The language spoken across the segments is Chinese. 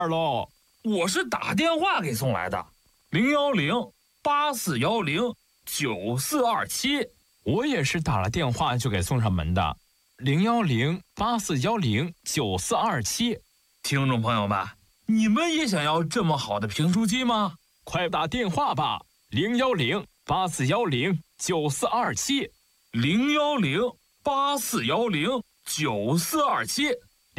二喽，我是打电话给送来的，01084109427。 我也是打了电话就给送上门的，01084109427。 听众朋友们，你们也想要这么好的评书机吗？ 快打电话吧，01084109427。 01084109427。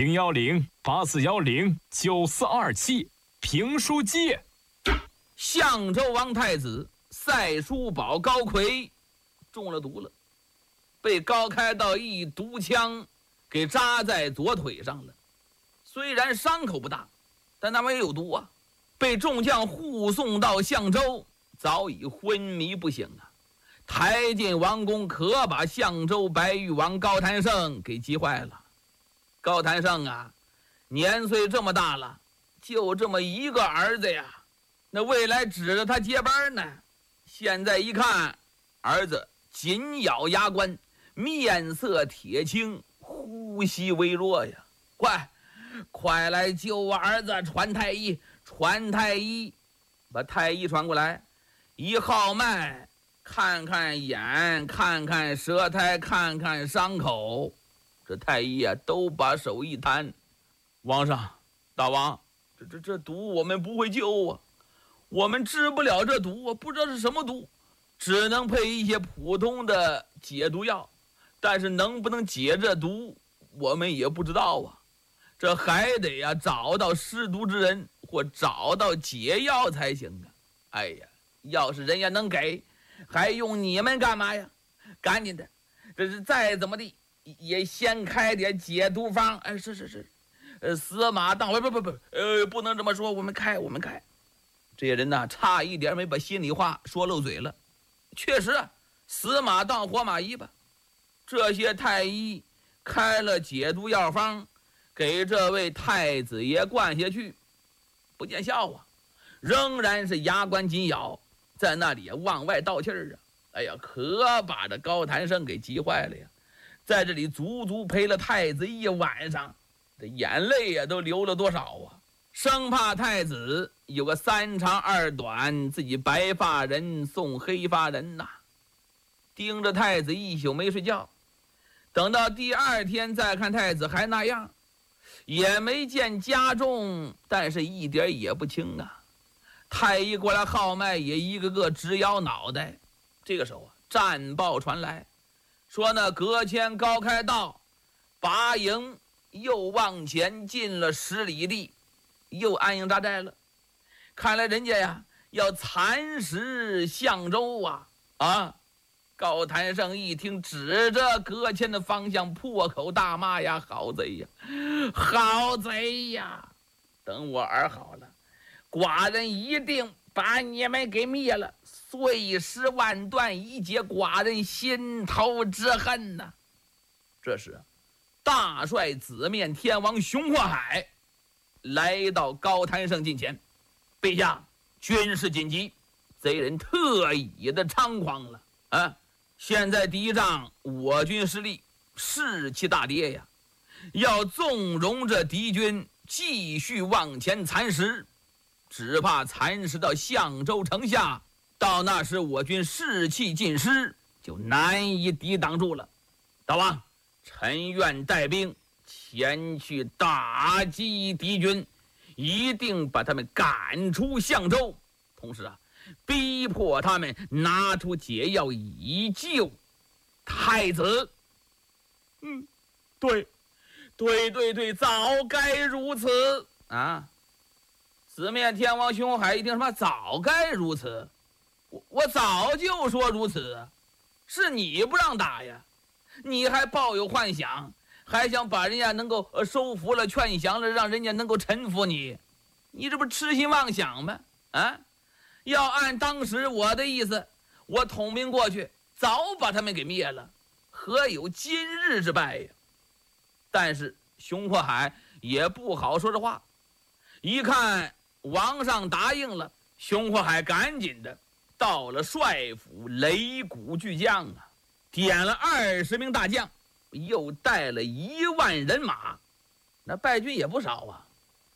01084109427。评书机。 相州王太子赛叔宝高魁中了毒了，被高开道一毒枪给扎在左腿上了。虽然伤口不大，但那玩意有毒啊！被众将护送到相州，早已昏迷不醒啊！抬进王宫，可把相州白玉王高谭胜给急坏了。高谭胜啊，年岁这么大了，就这么一个儿子呀，那未来指着他接班呢。现在一看，儿子紧咬牙关，面色铁青，呼吸微弱呀！快来救我儿子！传太医，传太医！把太医传过来，一号脉，看看眼，看看舌苔，看看伤口。这太医啊，都把手一摊：“王上，大王，这毒我们不会救啊，我们治不了这毒啊，不知道是什么毒，只能配一些普通的解毒药，但是能不能解这毒，我们也不知道啊。这还得呀找到施毒之人，或找到解药才行啊。哎呀，要是人家能给，还用你们干嘛呀？赶紧的，这是再怎么地也先开点解毒方。哎，是，司马当不能这么说，我们开。这些人呢，差一点没把心里话说漏嘴了。确实，死马当活马医吧。这些太医开了解毒药方，给这位太子爷灌下去，不见效啊，仍然是牙关紧咬，在那里往外倒气儿啊！哎呀，可把这高谭胜给急坏了呀！在这里足足陪了太子一晚上，这眼泪呀都流了多少啊！生怕太子有个三长二短，自己白发人送黑发人呐。盯着太子一宿没睡觉，等到第二天再看太子还那样，也没见加重，但是一点也不轻啊。太医过来号脉，也一个个直摇脑袋。这个时候啊，战报传来，说那隔迁高开道拔营又往前进了10里地，又安营扎寨了。看来人家呀要蚕食相州啊！高谭胜一听，指着隔迁的方向破口大骂呀：“好贼呀，好贼呀！等我儿好了，寡人一定把你们给灭了，碎尸万段，以解寡人心头之恨呐！”这时大帅紫面天王熊阔海来到高谭胜近前：“陛下，军事紧急，贼人特意的猖狂了啊！现在敌仗我军实力士气大跌呀，要纵容着敌军继续往前蚕食，只怕蚕食到相州城下，到那时我军士气尽失，就难以抵挡住了。大王，臣愿带兵前去打击敌军，一定把他们赶出相州，同时逼迫他们拿出解药以救太子。对，早该如此啊！四面天王熊海一听，什么早该如此？我早就说如此，是你不让打呀，你还抱有幻想，还想把人家能够收服了、劝降了，让人家能够臣服你，你这不痴心妄想吗？啊！要按当时我的意思，我统兵过去，早把他们给灭了，何有今日之败呀？但是熊阔海也不好说这话，一看王上答应了，熊阔海赶紧的到了帅府，擂鼓巨将啊，点了20名大将，又带了1万人马，那败军也不少啊。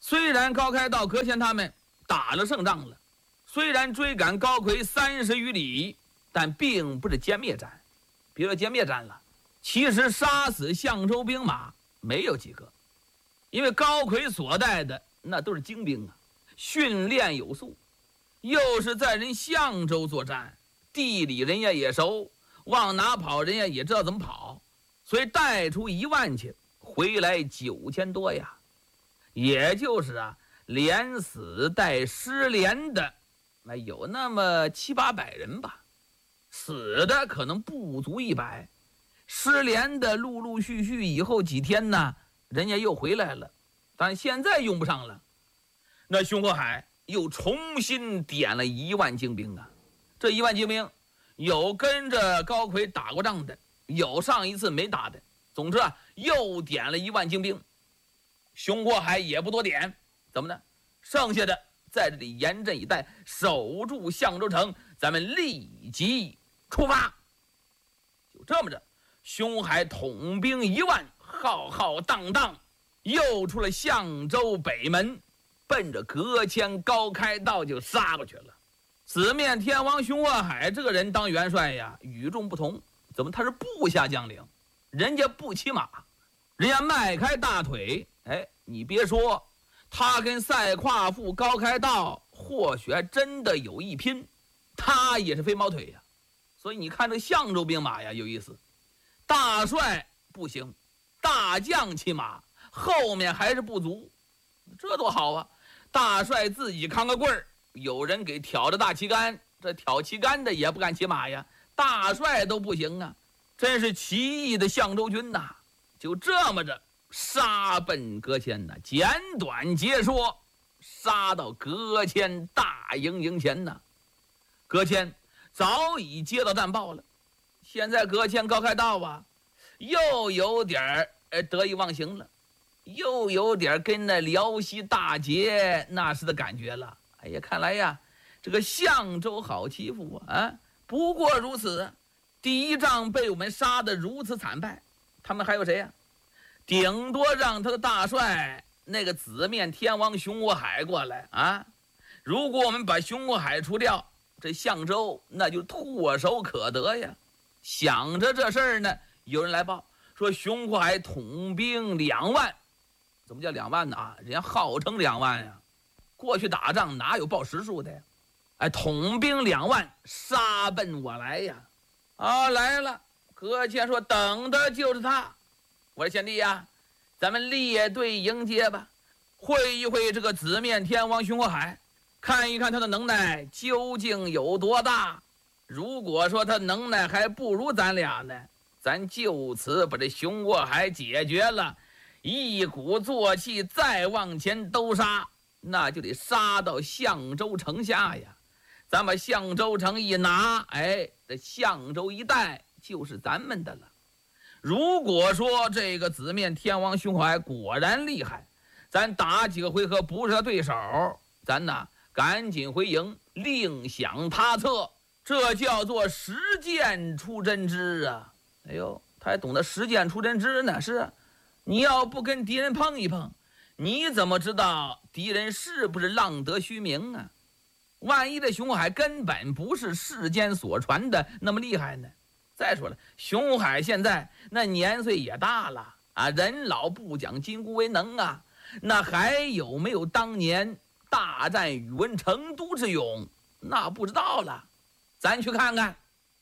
虽然高开道、葛谦他们打了胜仗了，虽然追赶高魁30余里，但并不是歼灭战。别说歼灭战了，其实杀死相州兵马没有几个，因为高魁所带的那都是精兵啊，训练有素，又是在人相州作战，地理人家也熟，往哪跑人家也知道怎么跑，所以带出1万去，回来9000多呀。也就是连死带失联的，有那么700-800人吧，死的可能不足100，失联的陆陆续续以后几天呢，人家又回来了，但现在用不上了。那熊国海又重新点了1万精兵啊，这1万精兵有跟着高魁打过仗的，有上一次没打的，总之又点了1万精兵。熊国海也不多点，怎么呢？剩下的在这里严阵以待，守住相州城，咱们立即出发。就这么着，熊海统兵1万，浩浩荡荡又出了相州北门，奔着葛谦、高开道就杀过去了。紫面天王熊国海这个人当元帅呀，与众不同。怎么他是部下将领？人家不骑马，人家迈开大腿。你别说，他跟赛夸父高开道或许还真的有一拼，他也是飞毛腿呀。所以你看这相州兵马呀有意思，大帅不行，大将骑马，后面还是不足，这多好啊！大帅自己扛个棍儿，有人给挑着大旗杆，这挑旗杆的也不敢骑马呀，大帅都不行啊，真是奇异的相州军呐！就这么着杀奔葛谦呐，简短截说，杀到葛谦大营前呐。葛谦早已接到战报了，现在葛谦、高开道又有点得意忘形了，又有点跟那辽西大捷那时的感觉了。看来呀，这个相州好欺负不过如此，第一仗被我们杀得如此惨败，他们还有谁呀？顶多让他的大帅那个紫面天王熊国海过来如果我们把熊国海除掉，这相州那就唾手可得呀。想着这事儿呢，有人来报说熊国海统兵2万。怎么叫2万呢？人家号称2万呀，过去打仗哪有报实数的呀？统兵2万杀奔我来呀！来了。葛谦说等的就是他。我说贤弟呀，咱们列队迎接吧，会一会这个紫面天王熊国海，看一看他的能耐究竟有多大。如果说他能耐还不如咱俩呢，咱就此把这熊国海解决了，一鼓作气再往前兜杀，那就得杀到相州城下呀。咱把相州城一拿，这相州一带就是咱们的了。如果说这个紫面天王熊国海果然厉害，咱打几个回合不是他对手，咱赶紧回营，另想他策，这叫做实践出真知啊！他还懂得实践出真知呢。是你要不跟敌人碰一碰，你怎么知道敌人是不是浪得虚名啊？万一这熊国海根本不是世间所传的那么厉害呢？再说了，熊国海现在那年岁也大了人老不讲金箍为能那还有没有当年大战宇文成都之勇？那不知道了，咱去看看。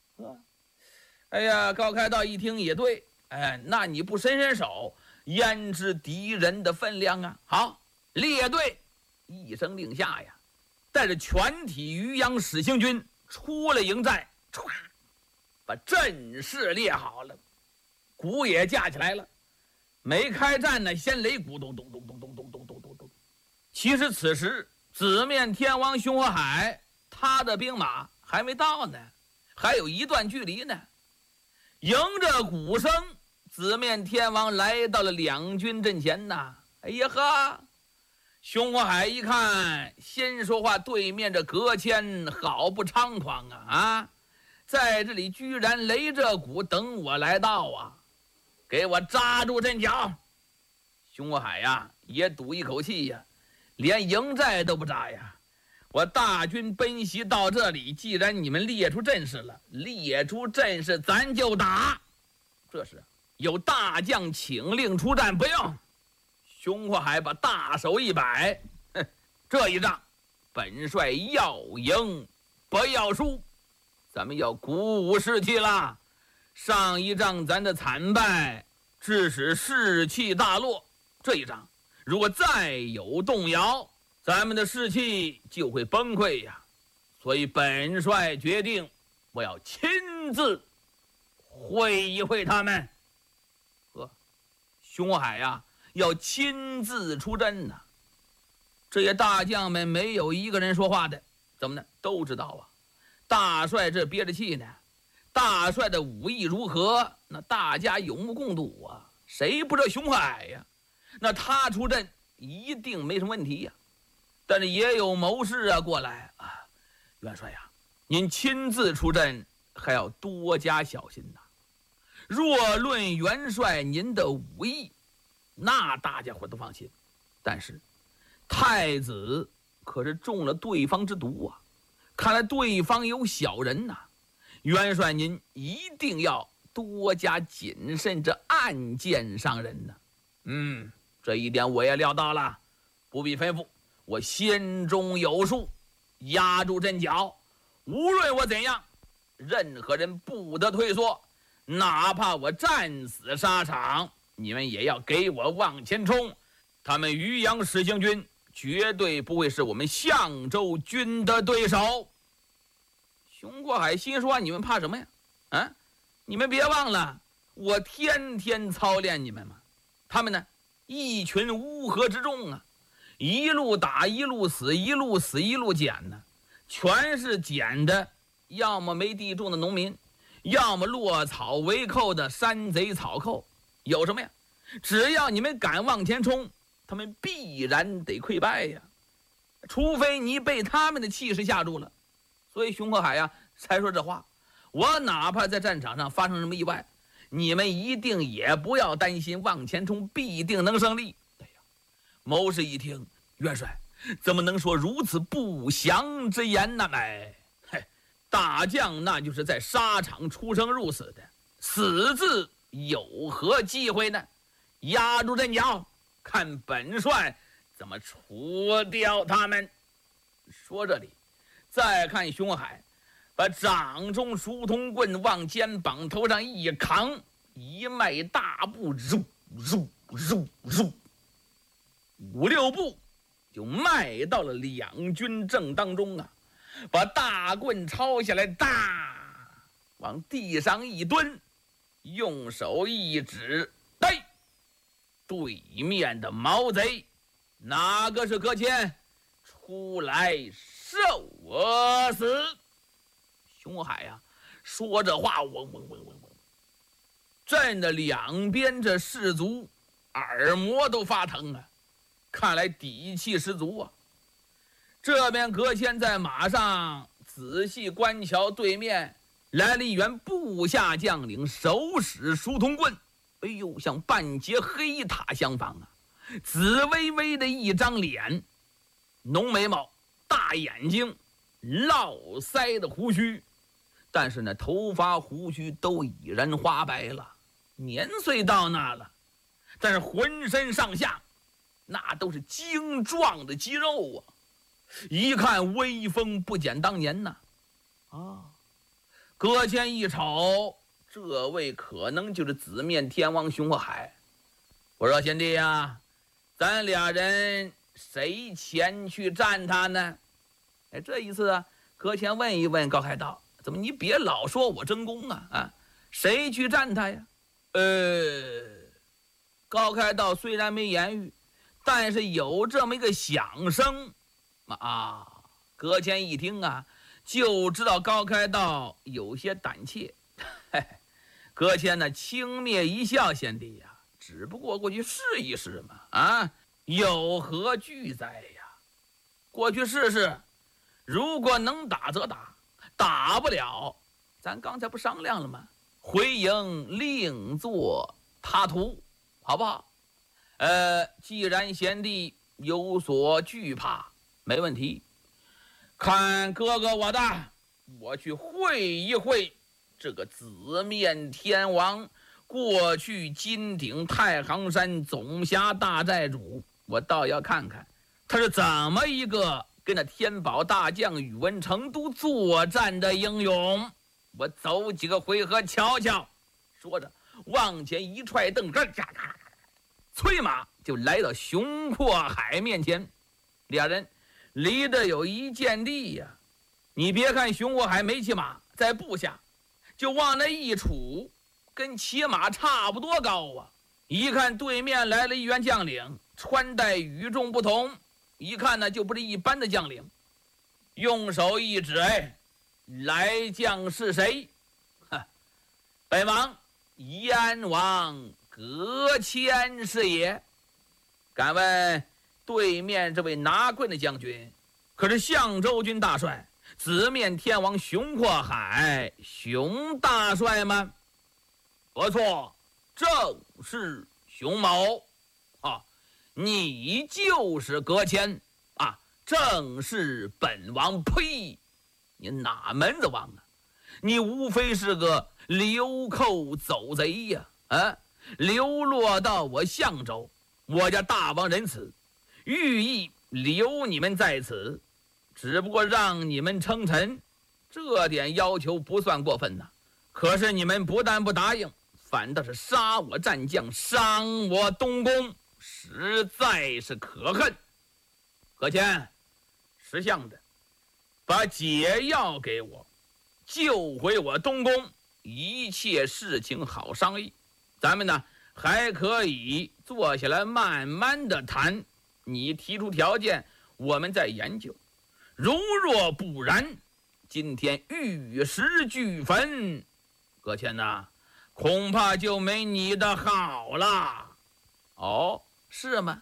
高开道一听也对，那你不伸手，焉知敌人的分量好，列队，一声令下呀，带着全体渔阳使行军出了营寨，把阵势列好了，鼓也架起来了。没开战呢，先擂鼓，咚咚咚咚咚咚咚咚咚咚。其实此时紫面天王熊国海他的兵马还没到呢，还有一段距离呢。迎着鼓声，紫面天王来到了两军阵前熊国海一看，先说话对面这葛谦好不猖狂在这里居然擂着鼓等我来到给我扎住阵脚。熊国海也赌一口气连营寨都不扎呀！我大军奔袭到这里，既然你们列出阵势了，列出阵势咱就打。这时有大将请令出战，不用。熊阔海把大手一摆，这一仗本帅要赢不要输，咱们要鼓舞士气啦。上一仗咱的惨败致使士气大落，这一仗如果再有动摇，咱们的士气就会崩溃呀。所以本帅决定，我要亲自会一会他们。熊阔海呀，要亲自出阵呐。这些大将们没有一个人说话的，怎么呢？都知道啊，大帅这憋着气呢。大帅的武艺如何？那大家有目共睹啊，谁不知道熊阔海呀？那他出阵一定没什么问题呀。但是也有谋士啊过来啊，元帅呀，您亲自出阵还要多加小心呐。若论元帅您的武艺，那大家伙都放心。但是太子可是中了对方之毒啊，看来对方有小人呐。元帅您一定要多加谨慎，这暗箭伤人呢。这一点我也料到了，不必吩咐，我心中有数，压住阵脚，无论我怎样，任何人不得退缩，哪怕我战死沙场，你们也要给我往前冲。他们渔阳十行军绝对不会是我们相州军的对手。熊阔海心说，你们怕什么呀？你们别忘了，我天天操练你们嘛。他们呢，一群乌合之众啊，一路打一路死，一路死一路捡呢，全是捡的，要么没地种的农民，要么落草为寇的山贼草寇。有什么呀？只要你们敢往前冲，他们必然得溃败呀，除非你被他们的气势吓住了。所以熊阔海呀才说这话，我哪怕在战场上发生什么意外，你们一定也不要担心，往前冲必定能胜利。哎呀，谋士一听，元帅怎么能说如此不祥之言呢？大将那就是在沙场出生入死的，死字有何忌讳呢？压住阵脚，看本帅怎么除掉他们。说这里，再看熊阔海把掌中书童棍往肩膀头上一扛，一迈大步5-6步就迈到了两军正当中啊，把大棍抄下来，往地上一蹲，用手一指，对面的毛贼哪个是搁浅？出来受我死！熊阔海呀，说这话，震得两边这士卒耳膜都发疼啊！看来底气十足啊！这边葛谦在马上仔细观瞧，对面来了一员部下将领，手使书童棍，哎呦，像半截黑塔相仿啊！紫微微的一张脸，浓眉毛，大眼睛，络腮的胡须，但是呢，头发胡须都已然花白了，年岁到那了，但是浑身上下那都是精壮的肌肉啊，一看威风不减当年呐。葛谦一瞅，这位可能就是紫面天王熊阔海。我说贤弟呀，咱俩人谁前去战他呢？这一次啊，葛谦问一问高开道，怎么你别老说我争功啊？谁去战他呀？高开道虽然没言语，但是有这么一个响声葛谦一听啊，就知道高开道有些胆怯。葛谦呢轻蔑一笑，贤弟呀，只不过过去试一试嘛，有何惧哉呀？过去试试，如果能打则打，打不了，咱刚才不商量了吗？回营另作他途，好不好？既然贤弟有所惧怕，没问题。看哥哥我的，我去会一会这个紫面天王，过去金鼎太行山总辖大寨主，我倒要看看他是怎么一个跟那天宝大将宇文成都作战的英勇。我走几个回合瞧瞧。说着往前一踹蹬杆，催马就来到熊阔海面前。俩人离得有一箭地呀。你别看熊阔海没骑马，在步下就往那一杵，跟骑马差不多高啊。一看对面来了一员将领，穿戴与众不同，一看呢就不是一般的将领。用手一指，来将是谁？本王燕王葛谦是也。敢问对面这位拿棍的将军，可是相州军大帅紫面天王熊阔海熊大帅吗？不错，正是熊某。你就是葛谦啊！正是本王。呸！你哪门子王啊？你无非是个流寇走贼呀！流落到我相州，我家大王仁慈，寓意留你们在此，只不过让你们称臣，这点要求不算过分呐。可是你们不但不答应，反倒是杀我战将，伤我东宫，实在是可恨。葛谦，识相的，把解药给我，救回我东宫，一切事情好商议。咱们呢还可以坐下来慢慢的谈，你提出条件，我们再研究。如若不然，今天玉石俱焚，葛谦呐，恐怕就没你的好了。哦，是吗？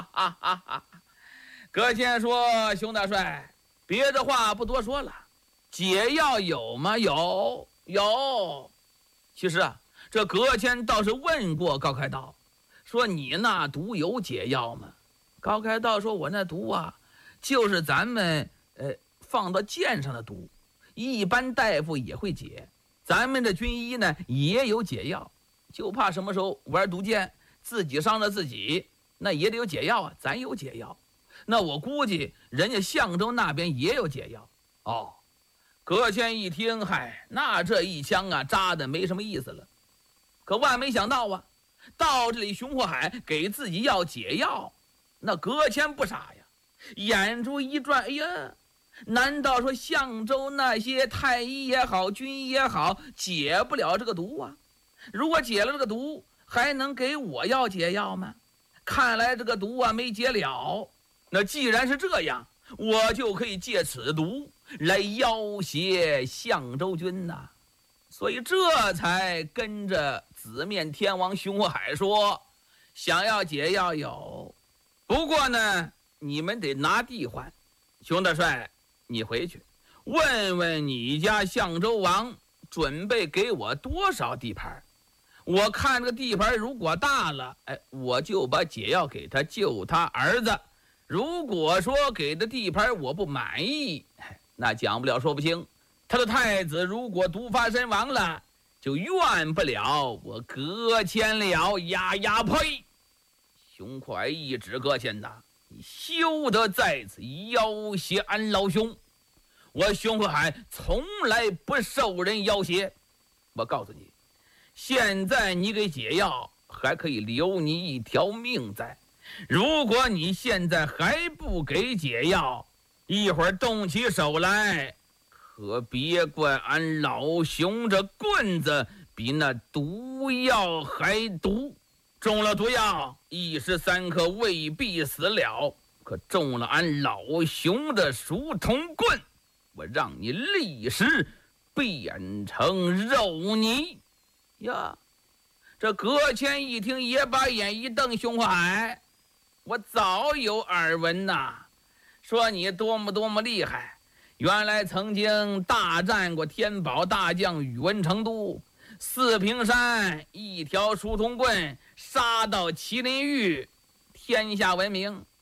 葛谦说：“熊大帅，别的话不多说了，解药有吗？有。其实啊，这葛谦倒是问过高开道，说你那毒有解药吗？高开道说：我那毒啊，就是咱们放到剑上的毒，一般大夫也会解。咱们的军医呢也有解药，就怕什么时候玩毒箭自己伤了自己，那也得有解药啊。咱有解药，那我估计人家相州那边也有解药。葛谦一听，那这一枪啊扎的没什么意思了。可万没想到啊，到这里熊阔海给自己要解药，那葛谦不傻呀，眼珠一转，哎呀，难道说相州那些太医也好，军医也好，解不了这个毒啊？如果解了这个毒，还能给我要解药吗？看来这个毒啊没解了。那既然是这样，我就可以借此毒来要挟相州军呐。所以这才跟着紫面天王熊阔海说，想要解药有，不过呢你们得拿地换。熊大帅，你回去问问你家相州王准备给我多少地盘，我看这个地盘如果大了，我就把解药给他救他儿子。如果说给的地盘我不满意，那讲不了说不清，他的太子如果毒发身亡了，就怨不了我葛谦了。呸！熊阔海一指葛谦呐，你休得在此要挟俺老兄，我熊阔海从来不受人要挟。我告诉你，现在你给解药还可以留你一条命在，如果你现在还不给解药，一会儿动起手来，可别怪俺老熊这棍子比那毒药还毒。中了毒药，一时三刻未必死了，可中了俺老熊的熟铜棍，我让你立时变成肉泥呀！这葛谦一听，也把眼一瞪，熊阔海，我早有耳闻呐，说你多么厉害，原来曾经大战过天宝大将宇文成都，四平山一条熟铜棍杀到麒麟玉，天下闻名。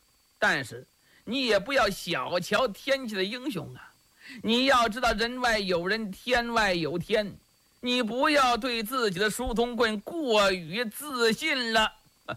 但是你也不要小瞧天下的英雄啊！你要知道人外有人，天外有天，你不要对自己的书童棍过于自信了。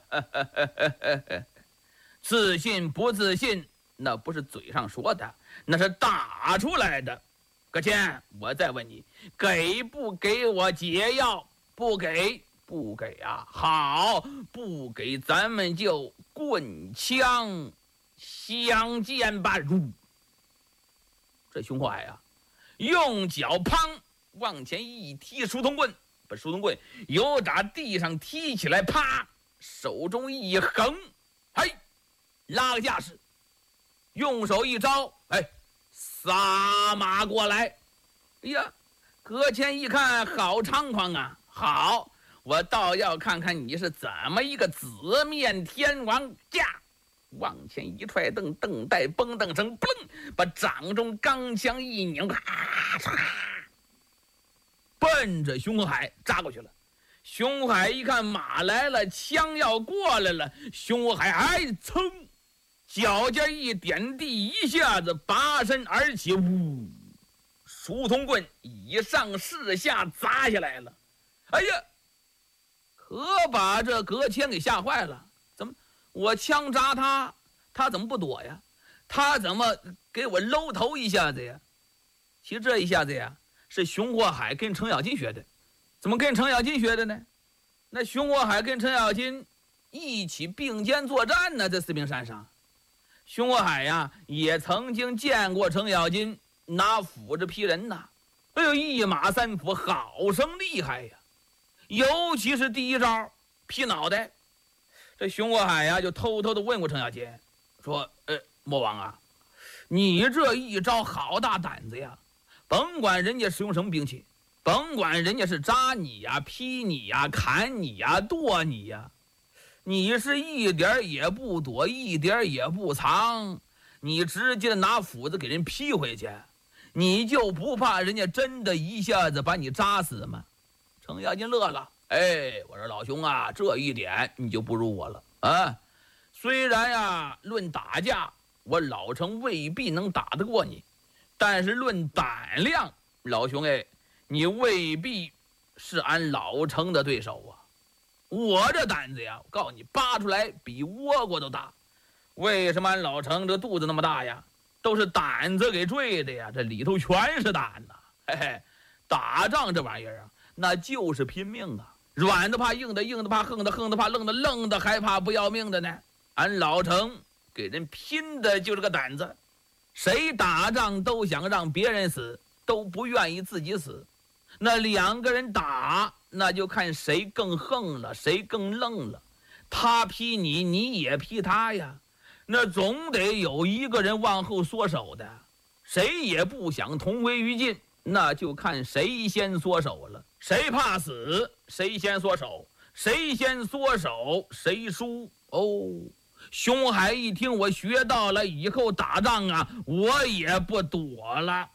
自信不自信，那不是嘴上说的，那是打出来的。葛谦，我再问你，给不给我解药？不给，不给啊！好，不给，咱们就棍枪相见吧！这熊火海啊，用脚砰往前一踢书童棍，把书童棍由打地上踢起来，啪，手中一横，嘿，拉个架势，用手一招，哎，撒马过来。哎呀，葛谦一看，好猖狂啊！好，我倒要看看你是怎么一个紫面天王驾！往前一踹，蹬带蹦蹬声，嘣，把掌中钢枪一拧，奔着熊火海扎过去了。熊火海一看马来了，枪要过来了，熊火海哎，噌，脚尖一点地，一下子拔身而起，呜，书童棍以上势下砸下来了。哎呀，可把这葛谦给吓坏了。怎么我枪扎他，他怎么不躲呀？他怎么给我搂头一下子呀？其实这一下子呀，是熊火海跟程咬金学的。怎么跟程咬金学的呢？那熊火海跟程咬金一起并肩作战呢，在四平山上。熊火海呀，也曾经见过程咬金拿斧子劈人呐。哎呦，一马三斧，好生厉害呀！尤其是第一招劈脑袋，这熊火海呀就偷偷的问过程咬金，说：“魔王啊，你这一招好大胆子呀！甭管人家使用什么兵器，甭管人家是扎你呀、劈你呀、砍你呀、剁你呀，你是一点也不躲，一点也不藏，你直接拿斧子给人劈回去，你就不怕人家真的一下子把你扎死吗？”程咬金乐了，我说老兄啊，这一点你就不如我了啊！虽然呀，论打架，我老程未必能打得过你，但是论胆量，老兄你未必是俺老程的对手啊！我这胆子呀，我告诉你，扒出来比倭瓜都大。为什么俺老程这肚子那么大呀？都是胆子给坠的呀，这里头全是胆呐！打仗这玩意儿啊，那就是拼命啊，软的怕硬的，硬的怕横的，横的怕愣的，愣的还怕不要命的呢。俺老程给人拼的就是个胆子，谁打仗都想让别人死，都不愿意自己死。那两个人打，那就看谁更横了，谁更愣了。他劈你，你也劈他呀，那总得有一个人往后缩手的，谁也不想同归于尽，那就看谁先缩手了。谁怕死，谁先缩手，谁先缩手，谁输。熊海一听我学到了，以后打仗啊，我也不躲了。